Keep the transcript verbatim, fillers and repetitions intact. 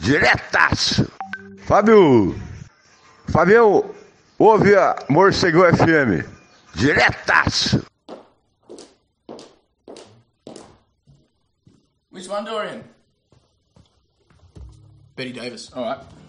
Diretaço. Fábio. Fabião, ouve a Morcegão F M. Diretaço. Which one, Dorian? Betty Davis. All right.